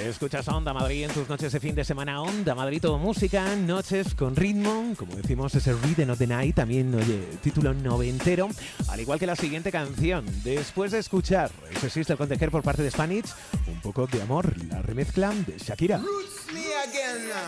Escuchas Onda Madrid en tus noches de fin de semana. Onda Madrid, todo música, noches con ritmo. Como decimos, ese Rhythm of the Night, también, oye, título noventero. Al igual que la siguiente canción. Después de escuchar ese Sister con Tejer por parte de Spanish, un poco de amor, la remezcla de Shakira.